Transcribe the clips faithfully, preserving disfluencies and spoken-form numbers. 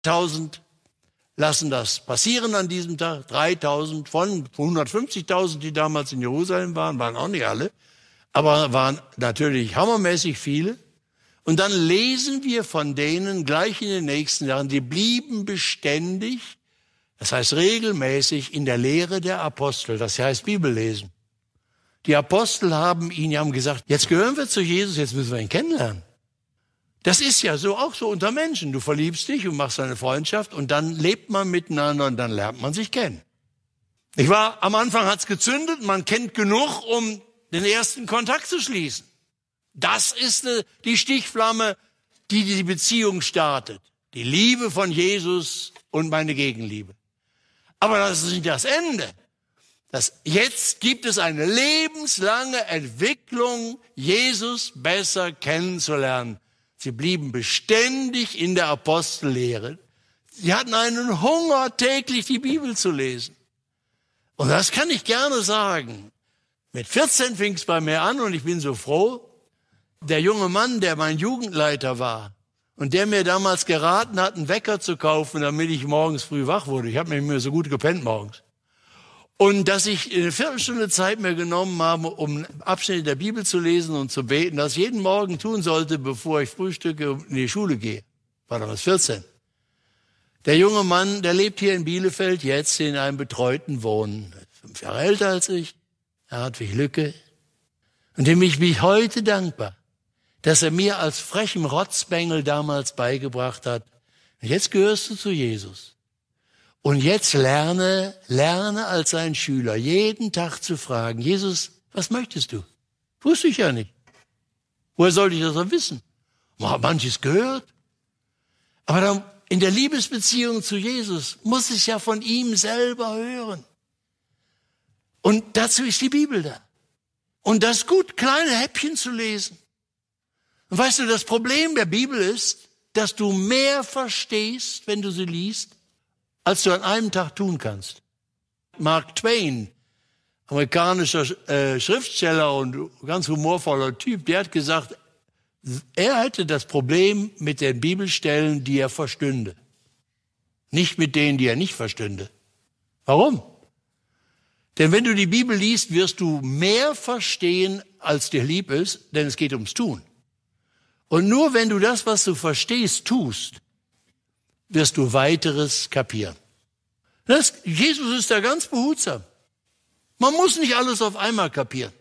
Tausend lassen das passieren an diesem Tag. dreitausend von hundertfünfzigtausend, die damals in Jerusalem waren, waren auch nicht alle, aber waren natürlich hammermäßig viele. Und dann lesen wir von denen gleich in den nächsten Jahren, die blieben beständig, das heißt regelmäßig in der Lehre der Apostel, das heißt Bibellesen. Die Apostel haben ihn, die haben gesagt, jetzt gehören wir zu Jesus, jetzt müssen wir ihn kennenlernen. Das ist ja so auch so unter Menschen. Du verliebst dich und machst eine Freundschaft und dann lebt man miteinander und dann lernt man sich kennen. Ich war, am Anfang hat's gezündet, man kennt genug, um den ersten Kontakt zu schließen. Das ist die Stichflamme, die die Beziehung startet. Die Liebe von Jesus und meine Gegenliebe. Aber das ist nicht das Ende. Das, jetzt gibt es eine lebenslange Entwicklung, Jesus besser kennenzulernen. Sie blieben beständig in der Apostellehre. Sie hatten einen Hunger, täglich die Bibel zu lesen. Und das kann ich gerne sagen. Mit vierzehn fing es bei mir an und ich bin so froh. Der junge Mann, der mein Jugendleiter war und der mir damals geraten hat, einen Wecker zu kaufen, damit ich morgens früh wach wurde. Ich habe nämlich so gut gepennt morgens. Und dass ich eine Viertelstunde Zeit mir genommen habe, um Abschnitte der Bibel zu lesen und zu beten, das jeden Morgen tun sollte, bevor ich frühstücke und in die Schule gehe. War damals vierzehn. Der junge Mann, der lebt hier in Bielefeld jetzt in einem betreuten Wohnen. Fünf Jahre älter als ich. Er hat wie Lücke. Und dem ich mich heute dankbar, dass er mir als frechem Rotzbengel damals beigebracht hat. Und jetzt gehörst du zu Jesus. Und jetzt lerne, lerne als ein Schüler, jeden Tag zu fragen, Jesus, was möchtest du? Wusste ich ja nicht. Woher sollte ich das noch wissen? Man hat manches gehört. Aber dann in der Liebesbeziehung zu Jesus muss ich ja von ihm selber hören. Und dazu ist die Bibel da. Und das ist gut, kleine Häppchen zu lesen. Und weißt du, das Problem der Bibel ist, dass du mehr verstehst, wenn du sie liest, als du an einem Tag tun kannst. Mark Twain, amerikanischer äh, Schriftsteller und ganz humorvoller Typ, der hat gesagt, er hätte das Problem mit den Bibelstellen, die er verstünde. Nicht mit denen, die er nicht verstünde. Warum? Denn wenn du die Bibel liest, wirst du mehr verstehen, als dir lieb ist, denn es geht ums Tun. Und nur wenn du das, was du verstehst, tust, wirst du weiteres kapieren. Das, Jesus ist da ganz behutsam. Man muss nicht alles auf einmal kapieren.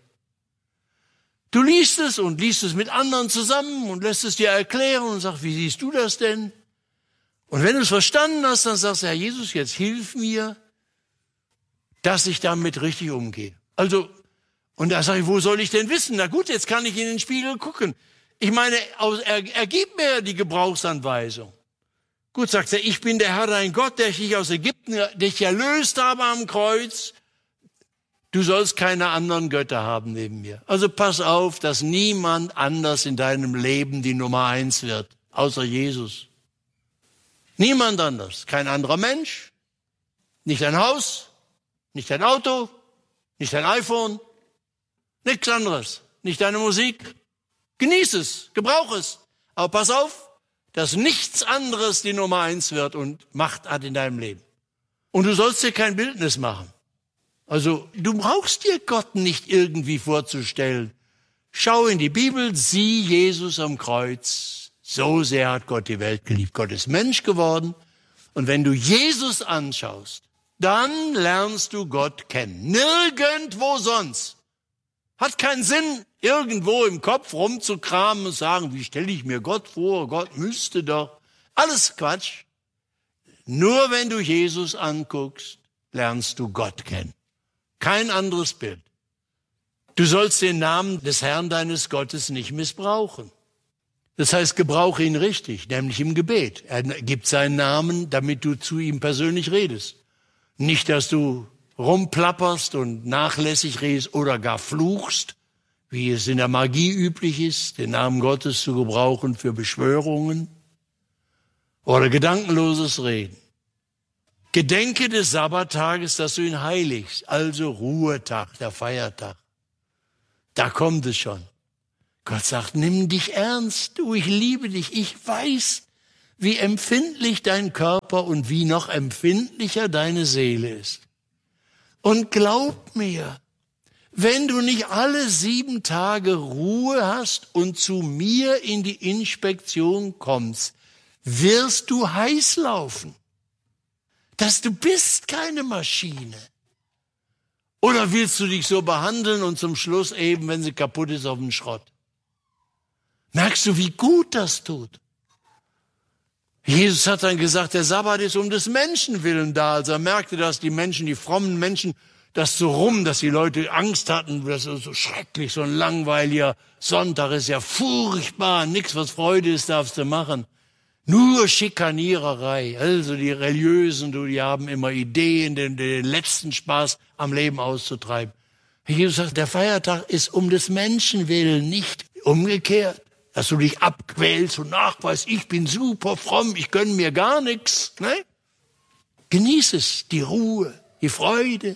Du liest es und liest es mit anderen zusammen und lässt es dir erklären und sagst, wie siehst du das denn? Und wenn du es verstanden hast, dann sagst du, Herr Jesus, jetzt hilf mir, dass ich damit richtig umgehe. Also, und da sage ich, wo soll ich denn wissen? Na gut, jetzt kann ich in den Spiegel gucken. Ich meine, er, er gibt mir die Gebrauchsanweisung. Gut, sagt er, ich bin der Herr, dein Gott, der dich aus Ägypten, dich erlöst habe am Kreuz. Du sollst keine anderen Götter haben neben mir. Also pass auf, dass niemand anders in deinem Leben die Nummer eins wird, außer Jesus. Niemand anders. Kein anderer Mensch, nicht dein Haus, nicht dein Auto, nicht dein iPhone, nichts anderes, nicht deine Musik. Genieß es, gebrauch es. Aber pass auf, dass nichts anderes die Nummer eins wird und Macht hat in deinem Leben. Und du sollst dir kein Bildnis machen. Also du brauchst dir Gott nicht irgendwie vorzustellen. Schau in die Bibel, sieh Jesus am Kreuz. So sehr hat Gott die Welt geliebt. Gott ist Mensch geworden. Und wenn du Jesus anschaust, dann lernst du Gott kennen. Nirgendwo sonst. Hat keinen Sinn, irgendwo im Kopf rumzukramen und sagen, wie stelle ich mir Gott vor? Gott müsste doch. Alles Quatsch. Nur wenn du Jesus anguckst, lernst du Gott kennen. Kein anderes Bild. Du sollst den Namen des Herrn deines Gottes nicht missbrauchen. Das heißt, gebrauche ihn richtig, nämlich im Gebet. Er gibt seinen Namen, damit du zu ihm persönlich redest. Nicht, dass du rumplapperst und nachlässig redest oder gar fluchst, wie es in der Magie üblich ist, den Namen Gottes zu gebrauchen für Beschwörungen oder gedankenloses Reden. Gedenke des Sabbattages, dass du ihn heiligst, also Ruhetag, der Feiertag. Da kommt es schon. Gott sagt, nimm dich ernst, du, ich liebe dich, ich weiß, wie empfindlich dein Körper und wie noch empfindlicher deine Seele ist. Und glaub mir, wenn du nicht alle sieben Tage Ruhe hast und zu mir in die Inspektion kommst, wirst du heiß laufen. Dass du bist keine Maschine. Oder willst du dich so behandeln und zum Schluss eben, wenn sie kaputt ist, auf den Schrott? Merkst du, wie gut das tut? Jesus hat dann gesagt, der Sabbat ist um des Menschen willen da. Also er merkte, dass die Menschen, die frommen Menschen, das so rum, dass die Leute Angst hatten, das ist so schrecklich, so ein langweiliger Sonntag ist ja furchtbar, nichts, was Freude ist, darfst du machen. Nur Schikaniererei. Also die Religiösen, die haben immer Ideen, den, den letzten Spaß am Leben auszutreiben. Jesus sagt, der Feiertag ist um des Menschen willen, nicht umgekehrt. Dass du dich abquälst und nachweist, ich bin super fromm, ich gönn mir gar nichts. Ne? Genieß es, die Ruhe, die Freude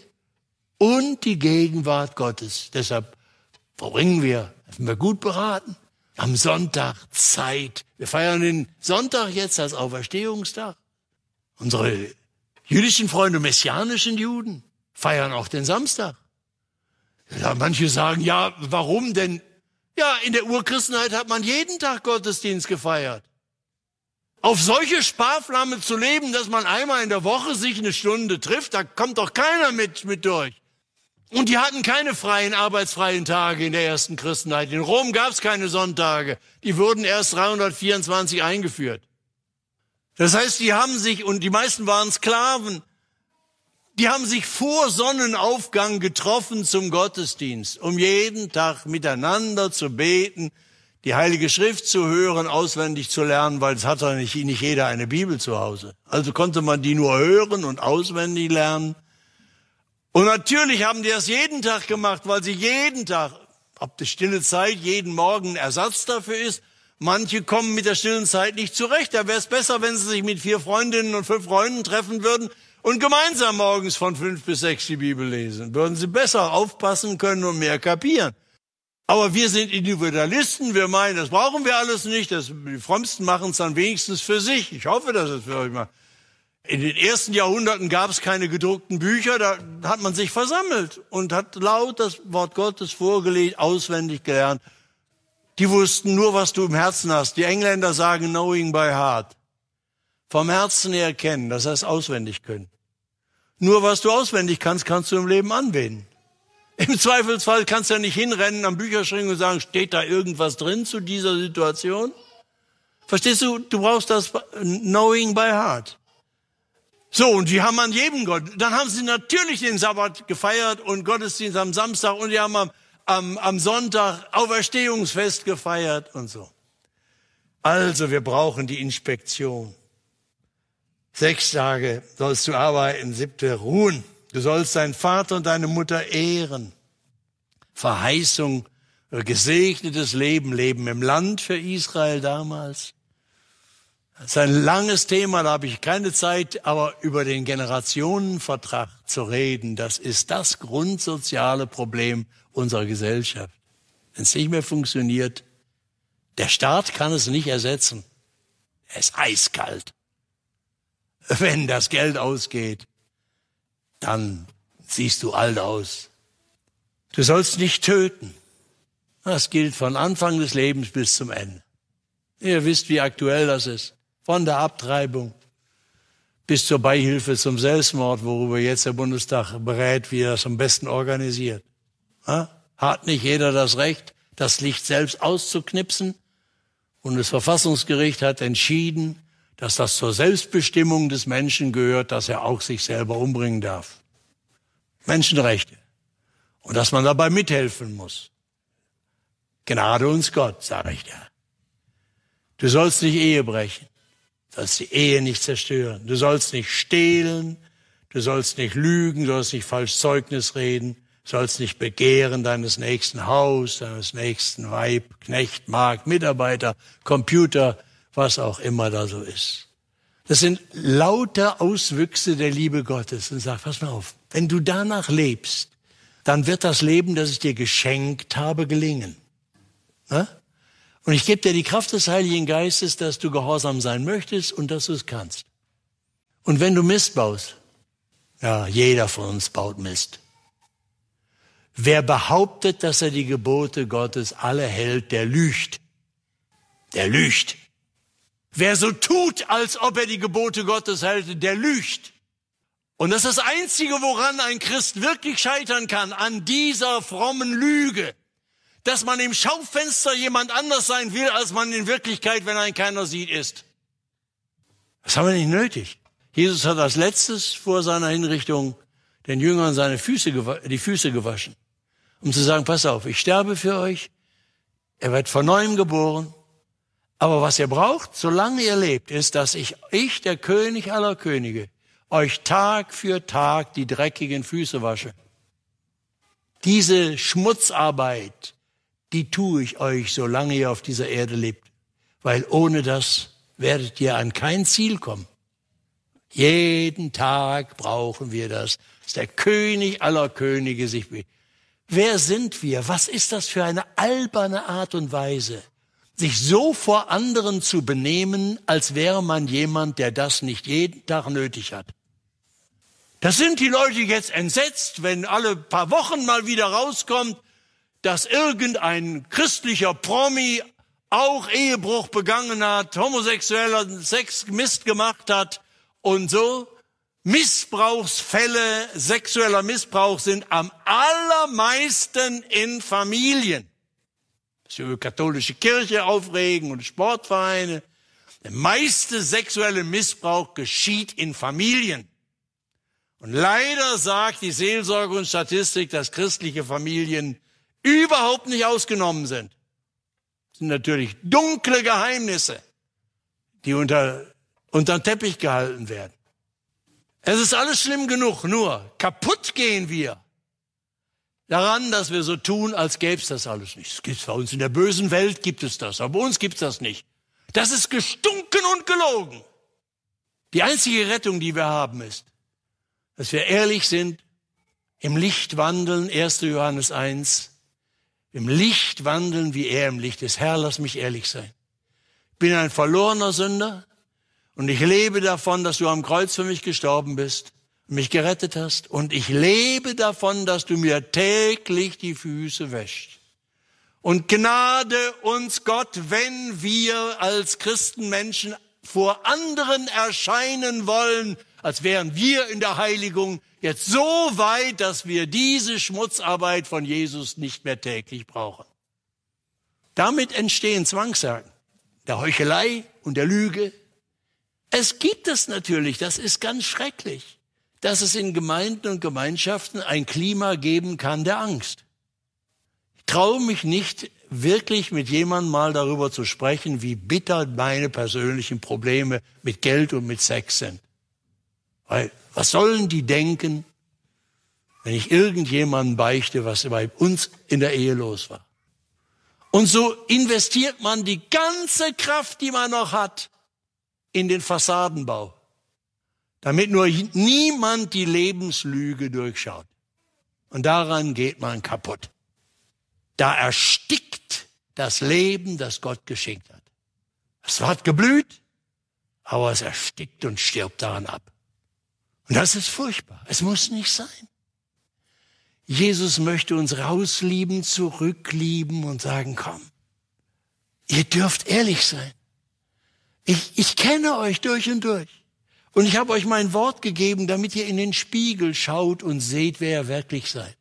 und die Gegenwart Gottes. Deshalb verbringen wir, sind wir gut beraten, am Sonntag Zeit. Wir feiern den Sonntag jetzt als Auferstehungstag. Unsere jüdischen Freunde, messianischen Juden, feiern auch den Samstag. Ja, manche sagen, ja, warum denn? Ja, in der Urchristenheit hat man jeden Tag Gottesdienst gefeiert. Auf solche Sparflamme zu leben, dass man einmal in der Woche sich eine Stunde trifft, da kommt doch keiner mit, mit durch. Und die hatten keine freien, arbeitsfreien Tage in der ersten Christenheit. In Rom gab es keine Sonntage. Die wurden erst dreihundertvierundzwanzig eingeführt. Das heißt, die haben sich, und die meisten waren Sklaven, die haben sich vor Sonnenaufgang getroffen zum Gottesdienst, um jeden Tag miteinander zu beten, die Heilige Schrift zu hören, auswendig zu lernen, weil es hat ja nicht, nicht jeder eine Bibel zu Hause. Also konnte man die nur hören und auswendig lernen. Und natürlich haben die das jeden Tag gemacht, weil sie jeden Tag, ob die stille Zeit jeden Morgen ein Ersatz dafür ist, manche kommen mit der stillen Zeit nicht zurecht. Da wäre es besser, wenn sie sich mit vier Freundinnen und fünf Freunden treffen würden und gemeinsam morgens von fünf bis sechs die Bibel lesen. Würden sie besser aufpassen können und mehr kapieren. Aber wir sind Individualisten, wir meinen, das brauchen wir alles nicht. Das, die Frommsten machen es dann wenigstens für sich. Ich hoffe, dass es für euch mal. In den ersten Jahrhunderten gab es keine gedruckten Bücher, da hat man sich versammelt und hat laut das Wort Gottes vorgelegt, auswendig gelernt. Die wussten nur, was du im Herzen hast. Die Engländer sagen knowing by heart. Vom Herzen her kennen, das heißt auswendig können. Nur was du auswendig kannst, kannst du im Leben anwenden. Im Zweifelsfall kannst du ja nicht hinrennen am Bücherschrank und sagen, steht da irgendwas drin zu dieser Situation? Verstehst du? Du brauchst das knowing by heart. So, und die haben an jedem Gott. Dann haben sie natürlich den Sabbat gefeiert und Gottesdienst am Samstag und die haben am, am, am Sonntag Auferstehungsfest gefeiert und so. Also, wir brauchen die Inspektion. Sechs Tage sollst du arbeiten, siebte ruhen. Du sollst deinen Vater und deine Mutter ehren. Verheißung, gesegnetes Leben, Leben im Land für Israel damals. Das ist ein langes Thema, da habe ich keine Zeit, aber über den Generationenvertrag zu reden, das ist das grundsoziale Problem unserer Gesellschaft. Wenn es nicht mehr funktioniert, der Staat kann es nicht ersetzen. Er ist eiskalt. Wenn das Geld ausgeht, dann siehst du alt aus. Du sollst nicht töten. Das gilt von Anfang des Lebens bis zum Ende. Ihr wisst, wie aktuell das ist. Von der Abtreibung bis zur Beihilfe zum Selbstmord, worüber jetzt der Bundestag berät, wie er das am besten organisiert. Hat nicht jeder das Recht, das Licht selbst auszuknipsen? Und das Verfassungsgericht hat entschieden, dass das zur Selbstbestimmung des Menschen gehört, dass er auch sich selber umbringen darf. Menschenrechte. Und dass man dabei mithelfen muss. Gnade uns Gott, sage ich dir. Du sollst nicht Ehe brechen. Du sollst die Ehe nicht zerstören. Du sollst nicht stehlen. Du sollst nicht lügen. Du sollst nicht falsch Zeugnis reden. Du sollst nicht begehren deines nächsten Haus, deines nächsten Weib, Knecht, Magd, Mitarbeiter, Computer, was auch immer da so ist. Das sind lauter Auswüchse der Liebe Gottes. Und sag, pass mal auf, wenn du danach lebst, dann wird das Leben, das ich dir geschenkt habe, gelingen. Ne? Und ich gebe dir die Kraft des Heiligen Geistes, dass du gehorsam sein möchtest und dass du es kannst. Und wenn du Mist baust, ja, jeder von uns baut Mist. Wer behauptet, dass er die Gebote Gottes alle hält, der lügt. Der lügt. Wer so tut, als ob er die Gebote Gottes hält, der lügt. Und das ist das Einzige, woran ein Christ wirklich scheitern kann, an dieser frommen Lüge. Dass man im Schaufenster jemand anders sein will, als man in Wirklichkeit, wenn einen keiner sieht, ist. Das haben wir nicht nötig. Jesus hat als letztes vor seiner Hinrichtung den Jüngern seine Füße, die Füße gewaschen. Um zu sagen, pass auf, ich sterbe für euch. Er wird von neuem geboren. Aber was ihr braucht, solange ihr lebt, ist, dass ich, ich, der König aller Könige, euch Tag für Tag die dreckigen Füße wasche. Diese Schmutzarbeit, die tue ich euch, solange ihr auf dieser Erde lebt. Weil ohne das werdet ihr an kein Ziel kommen. Jeden Tag brauchen wir das, dass der König aller Könige sich be- Wer sind wir? Was ist das für eine alberne Art und Weise, sich so vor anderen zu benehmen, als wäre man jemand, der das nicht jeden Tag nötig hat? Das sind die Leute jetzt entsetzt, wenn alle paar Wochen mal wieder rauskommt, dass irgendein christlicher Promi auch Ehebruch begangen hat, homosexueller Sex Mist gemacht hat und so. Missbrauchsfälle, sexueller Missbrauch sind am allermeisten in Familien. Das ist die katholische Kirche aufregen und Sportvereine. Der meiste sexuelle Missbrauch geschieht in Familien. Und leider sagt die Seelsorge und Statistik, dass christliche Familien überhaupt nicht ausgenommen sind. Das sind natürlich dunkle Geheimnisse, die unter, unter den Teppich gehalten werden. Es ist alles schlimm genug, nur kaputt gehen wir daran, dass wir so tun, als gäbe es das alles nicht. Es gibt's bei uns in der bösen Welt, gibt es das, aber bei uns gibt es das nicht. Das ist gestunken und gelogen. Die einzige Rettung, die wir haben, ist, dass wir ehrlich sind, im Licht wandeln, erster Johannes eins, im Licht wandeln, wie er im Licht ist. Herr, lass mich ehrlich sein. Ich bin ein verlorener Sünder und ich lebe davon, dass du am Kreuz für mich gestorben bist, mich gerettet hast. Und ich lebe davon, dass du mir täglich die Füße wäschst. Und gnade uns Gott, wenn wir als Christenmenschen vor anderen erscheinen wollen, als wären wir in der Heiligung jetzt so weit, dass wir diese Schmutzarbeit von Jesus nicht mehr täglich brauchen. Damit entstehen Zwangsjagden, der Heuchelei und der Lüge. Es gibt es natürlich, das ist ganz schrecklich, dass es in Gemeinden und Gemeinschaften ein Klima geben kann der Angst. Ich traue mich nicht, wirklich mit jemandem mal darüber zu sprechen, wie bitter meine persönlichen Probleme mit Geld und mit Sex sind. Weil, was sollen die denken, wenn ich irgendjemandem beichte, was bei uns in der Ehe los war? Und so investiert man die ganze Kraft, die man noch hat, in den Fassadenbau, damit nur niemand die Lebenslüge durchschaut. Und daran geht man kaputt. Da erstickt das Leben, das Gott geschenkt hat. Es hat geblüht, aber es erstickt und stirbt daran ab. Und das ist furchtbar. Es muss nicht sein. Jesus möchte uns rauslieben, zurücklieben und sagen, komm, ihr dürft ehrlich sein. Ich, ich kenne euch durch und durch. Und ich habe euch mein Wort gegeben, damit ihr in den Spiegel schaut und seht, wer ihr wirklich seid.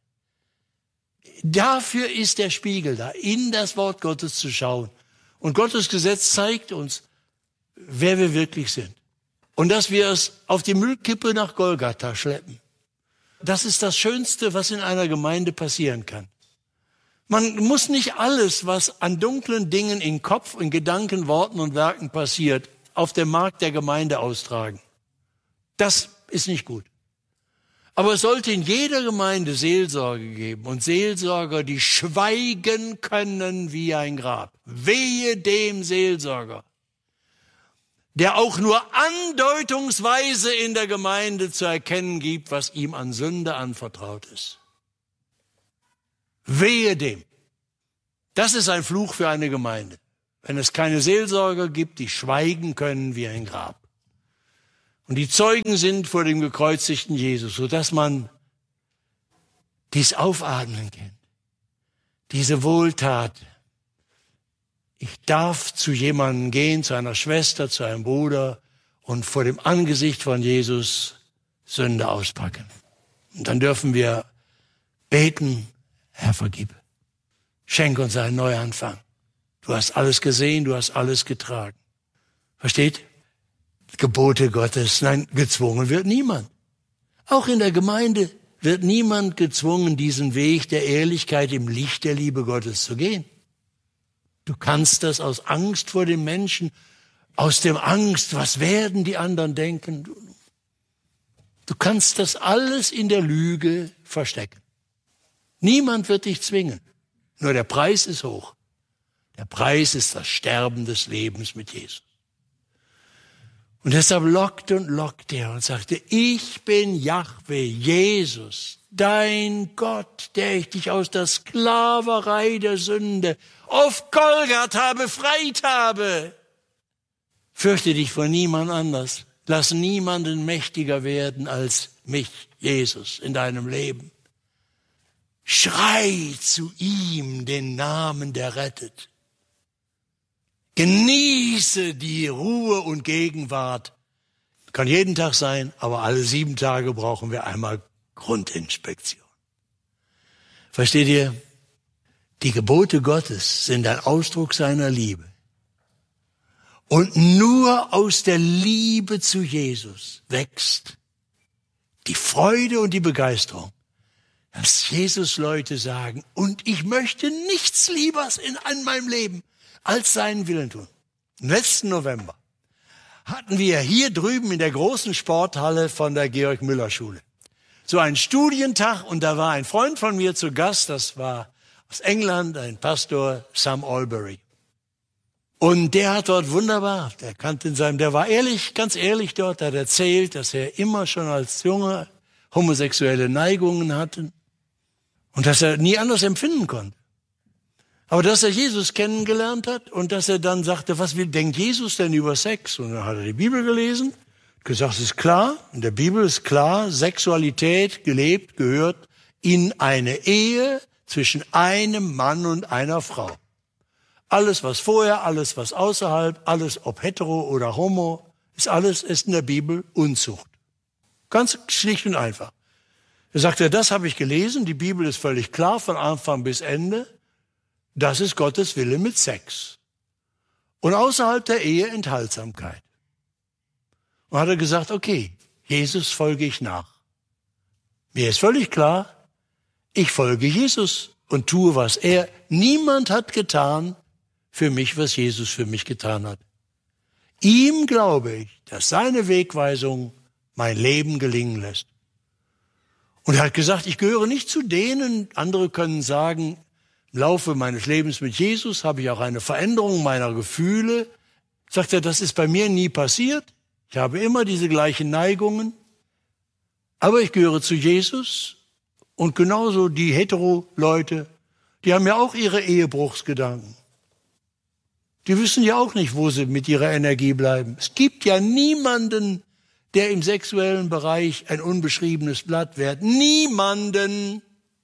Dafür ist der Spiegel da, in das Wort Gottes zu schauen. Und Gottes Gesetz zeigt uns, wer wir wirklich sind. Und dass wir es auf die Müllkippe nach Golgatha schleppen. Das ist das Schönste, was in einer Gemeinde passieren kann. Man muss nicht alles, was an dunklen Dingen in Kopf, in Gedanken, Worten und Werken passiert, auf dem Markt der Gemeinde austragen. Das ist nicht gut. Aber es sollte in jeder Gemeinde Seelsorge geben und Seelsorger, die schweigen können wie ein Grab. Wehe dem Seelsorger, der auch nur andeutungsweise in der Gemeinde zu erkennen gibt, was ihm an Sünde anvertraut ist. Wehe dem. Das ist ein Fluch für eine Gemeinde. wenn es keine Seelsorger gibt, die schweigen können wie ein Grab. Und die Zeugen sind vor dem gekreuzigten Jesus, sodass man dies Aufatmen kennt, diese Wohltat. Ich darf zu jemandem gehen, zu einer Schwester, zu einem Bruder und vor dem Angesicht von Jesus Sünde auspacken. Und dann dürfen wir beten, Herr, vergib. Schenk uns einen Neuanfang. Du hast alles gesehen, du hast alles getragen. Versteht? Gebote Gottes, nein, gezwungen wird niemand. Auch in der Gemeinde wird niemand gezwungen, diesen Weg der Ehrlichkeit im Licht der Liebe Gottes zu gehen. Du kannst das aus Angst vor dem Menschen, aus dem Angst, was werden die anderen denken. Du, du kannst das alles in der Lüge verstecken. Niemand wird dich zwingen. Nur der Preis ist hoch. Der Preis ist das Sterben des Lebens mit Jesus. Und deshalb lockt und lockt er und sagte, ich bin Jahwe, Jesus, dein Gott, der ich dich aus der Sklaverei der Sünde auf Golgatha befreit habe. Fürchte dich vor niemand anders. Lass niemanden mächtiger werden als mich, Jesus, in deinem Leben. Schrei zu ihm den Namen, der rettet. Genieße die Ruhe und Gegenwart. Kann jeden Tag sein, aber alle sieben Tage brauchen wir einmal Grundinspektion. Versteht ihr? Die Gebote Gottes sind ein Ausdruck seiner Liebe. Und nur aus der Liebe zu Jesus wächst die Freude und die Begeisterung, dass Jesus Leute sagen, und ich möchte nichts Liebers in, in meinem Leben als seinen Willen tun. Im letzten November hatten wir hier drüben in der großen Sporthalle von der Georg-Müller-Schule so einen Studientag, und da war ein Freund von mir zu Gast, das war aus England, ein Pastor, Sam Albury. Und der hat dort wunderbar, der kannte in seinem, der war ehrlich, ganz ehrlich dort, der hat erzählt, dass er immer schon als Junge homosexuelle Neigungen hatte und dass er nie anders empfinden konnte. Aber dass er Jesus kennengelernt hat und dass er dann sagte, was will, denkt Jesus denn über Sex? Und dann hat er die Bibel gelesen, gesagt, es ist klar, in der Bibel ist klar, Sexualität gelebt gehört in eine Ehe zwischen einem Mann und einer Frau. Alles, was vorher, alles, was außerhalb, alles, ob hetero oder homo, ist alles, ist in der Bibel Unzucht. Ganz schlicht und einfach. Er sagte, das habe ich gelesen, die Bibel ist völlig klar, von Anfang bis Ende. Das ist Gottes Wille mit Sex. Und außerhalb der Ehe Enthaltsamkeit. Und hat er gesagt, okay, Jesus folge ich nach. Mir ist völlig klar, ich folge Jesus und tue, was er. Niemand hat getan für mich, was Jesus für mich getan hat. Ihm glaube ich, dass seine Wegweisung mein Leben gelingen lässt. Und er hat gesagt, ich gehöre nicht zu denen, andere können sagen, im Laufe meines Lebens mit Jesus habe ich auch eine Veränderung meiner Gefühle. Sagt er, das ist bei mir nie passiert. Ich habe immer diese gleichen Neigungen. Aber ich gehöre zu Jesus. Und genauso die Hetero-Leute, die haben ja auch ihre Ehebruchsgedanken. Die wissen ja auch nicht, wo sie mit ihrer Energie bleiben. Es gibt ja niemanden, der im sexuellen Bereich ein unbeschriebenes Blatt wäre. Niemanden,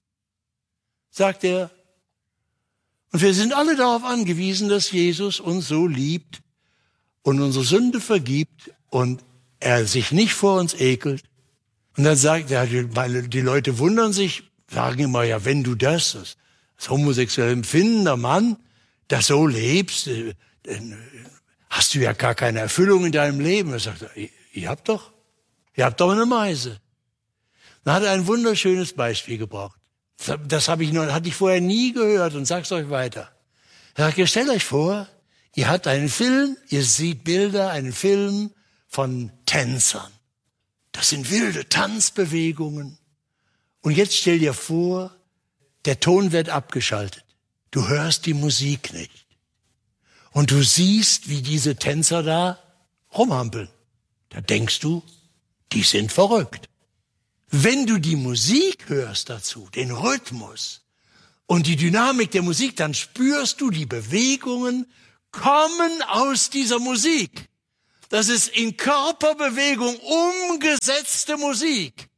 sagt er. Und wir sind alle darauf angewiesen, dass Jesus uns so liebt und unsere Sünde vergibt und er sich nicht vor uns ekelt. Und dann sagt er, weil die Leute wundern sich, sagen immer, ja, wenn du das, das, das homosexuell empfindender Mann, das so lebst, dann hast du ja gar keine Erfüllung in deinem Leben. Er sagt, ihr, ihr habt doch, ihr habt doch eine Meise. Dann hat er ein wunderschönes Beispiel gebraucht. Das habe ich noch, hatte ich vorher nie gehört und sag's euch weiter. Er sagt, ihr stellt euch vor, ihr habt einen Film, ihr seht Bilder, einen Film von Tänzern. Das sind wilde Tanzbewegungen. Und jetzt stell dir vor, der Ton wird abgeschaltet. Du hörst die Musik nicht. Und du siehst, wie diese Tänzer da rumhampeln. Da denkst du, die sind verrückt. Wenn du die Musik hörst dazu, den Rhythmus und die Dynamik der Musik, dann spürst du die Bewegungen kommen aus dieser Musik. Das ist in Körperbewegung umgesetzte Musik.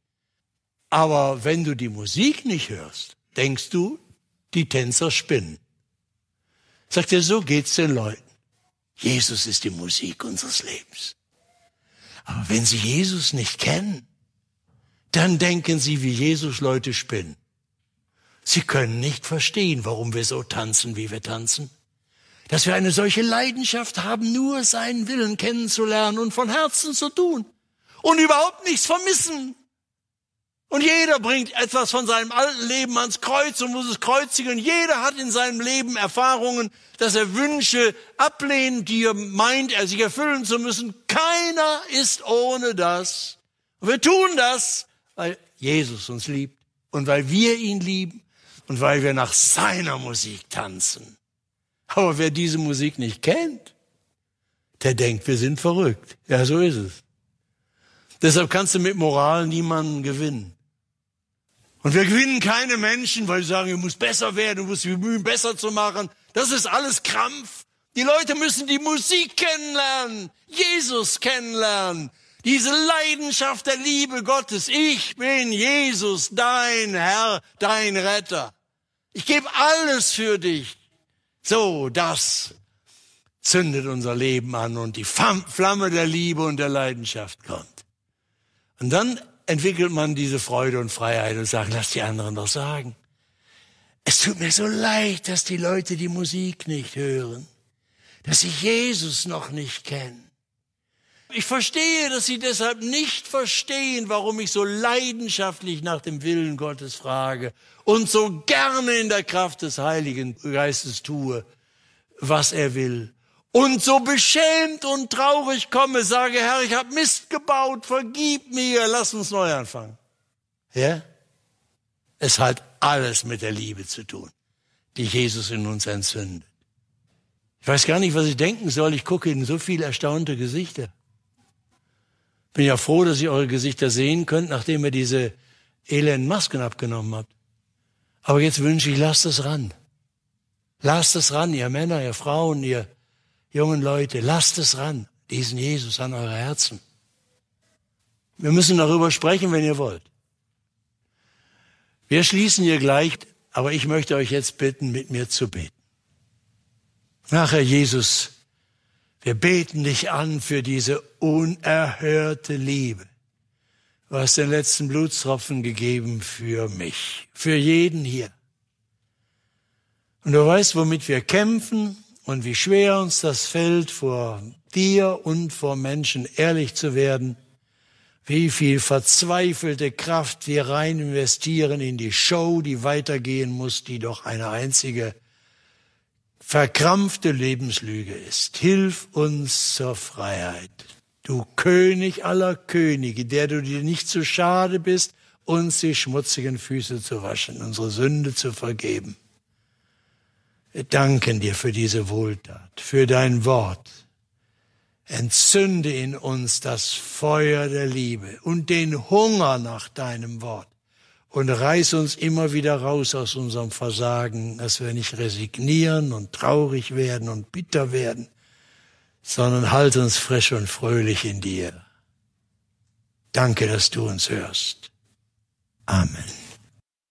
Aber wenn du die Musik nicht hörst, denkst du, die Tänzer spinnen. Sagt er, so geht's den Leuten. Jesus ist die Musik unseres Lebens. Aber wenn sie Jesus nicht kennen, dann denken sie, wie Jesus Leute spinnen. Sie können nicht verstehen, warum wir so tanzen, wie wir tanzen. Dass wir eine solche Leidenschaft haben, nur seinen Willen kennenzulernen und von Herzen zu tun. Und überhaupt nichts vermissen. Und jeder bringt etwas von seinem alten Leben ans Kreuz und muss es kreuzigen. Jeder hat in seinem Leben Erfahrungen, dass er Wünsche ablehnt, die er meint, er sich erfüllen zu müssen. Keiner ist ohne das. Und wir tun das, weil Jesus uns liebt und weil wir ihn lieben und weil wir nach seiner Musik tanzen. Aber wer diese Musik nicht kennt, der denkt, wir sind verrückt. Ja, so ist es. Deshalb kannst du mit Moral niemanden gewinnen. Und wir gewinnen keine Menschen, weil sie sagen, du musst besser werden, du musst dich bemühen, besser zu machen. Das ist alles Krampf. Die Leute müssen die Musik kennenlernen, Jesus kennenlernen. Diese Leidenschaft der Liebe Gottes. Ich bin Jesus, dein Herr, dein Retter. Ich gebe alles für dich. So, das zündet unser Leben an und die Flamme der Liebe und der Leidenschaft kommt. Und dann entwickelt man diese Freude und Freiheit und sagt, lass die anderen doch sagen. Es tut mir so leid, dass die Leute die Musik nicht hören, dass sie Jesus noch nicht kennen. Ich verstehe, dass sie deshalb nicht verstehen, warum ich so leidenschaftlich nach dem Willen Gottes frage und so gerne in der Kraft des Heiligen Geistes tue, was er will. Und so beschämt und traurig komme, sage, Herr, ich habe Mist gebaut, vergib mir, lass uns neu anfangen. Ja? Es hat alles mit der Liebe zu tun, die Jesus in uns entzündet. Ich weiß gar nicht, was ich denken soll. Ich gucke in so viele erstaunte Gesichter. Bin ja froh, dass ihr eure Gesichter sehen könnt, nachdem ihr diese elenden Masken abgenommen habt. Aber jetzt wünsche ich, lasst es ran. Lasst es ran, ihr Männer, ihr Frauen, ihr jungen Leute, lasst es ran, diesen Jesus an eure Herzen. Wir müssen darüber sprechen, wenn ihr wollt. Wir schließen hier gleich, aber ich möchte euch jetzt bitten, mit mir zu beten. Ach, Herr Jesus, wir beten dich an für diese unerhörte Liebe. Du hast den letzten Blutstropfen gegeben für mich, für jeden hier. Und du weißt, womit wir kämpfen und wie schwer uns das fällt, vor dir und vor Menschen ehrlich zu werden, wie viel verzweifelte Kraft wir rein investieren in die Show, die weitergehen muss, die doch eine einzige verkrampfte Lebenslüge ist. Hilf uns zur Freiheit. Du König aller Könige, der du dir nicht zu schade bist, uns die schmutzigen Füße zu waschen, unsere Sünde zu vergeben. Wir danken dir für diese Wohltat, für dein Wort. Entzünde in uns das Feuer der Liebe und den Hunger nach deinem Wort und reiß uns immer wieder raus aus unserem Versagen, dass wir nicht resignieren und traurig werden und bitter werden, sondern halt uns frisch und fröhlich in dir. Danke, dass du uns hörst. Amen.